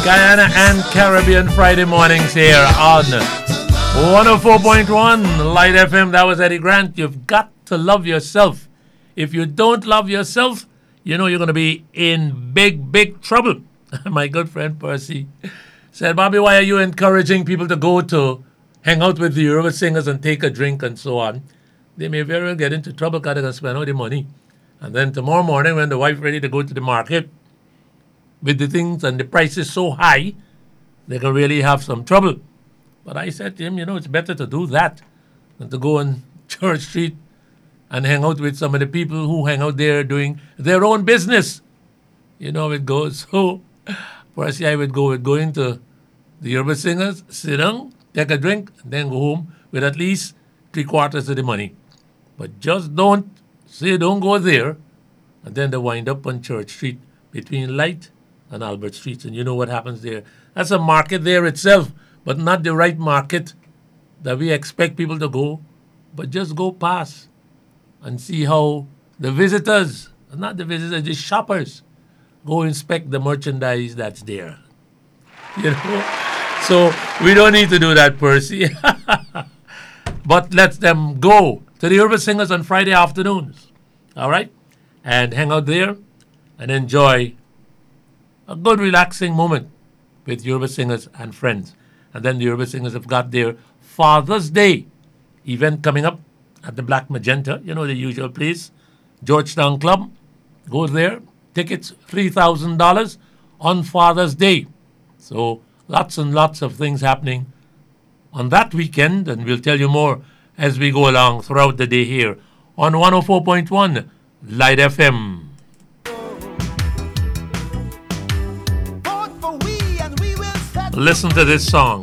Guyana and Caribbean Friday mornings here on 104.1 Light FM. That was Eddie Grant. You've got to love yourself. If you don't love yourself, you know you're going to be in big, big trouble. My good friend Percy said, Bobby, why are you encouraging people to go to hang out with the Yoruba singers and take a drink and so on? They may very well get into trouble because they're going to spend all the money. And then tomorrow morning when the wife ready to go to the market, with the things and the prices so high, they can really have some trouble. But I said to him, you know, it's better to do that than to go on Church Street and hang out with some of the people who hang out there doing their own business. You know how it goes. So, first I would go with going to the Yoruba singers, sit down, take a drink, and then go home with at least 3/4 of the money. But just don't go there, and then they wind up on Church Street between Light and Albert Streets, and you know what happens there. That's a market there itself, but not the right market that we expect people to go, but just go past and see how the visitors, not the visitors, the shoppers, go inspect the merchandise that's there. You know? So we don't need to do that, Percy. But let them go to the Yoruba Singers on Friday afternoons, all right? And hang out there and enjoy a good relaxing moment with Yoruba Singers and friends. And then the Yoruba Singers have got their Father's Day event coming up at the Black Magenta, you know, the usual place, Georgetown Club. Go there. Tickets, $3,000 on Father's Day. So lots and lots of things happening on that weekend, and we'll tell you more as we go along throughout the day here on 104.1 Light FM. Listen to this song.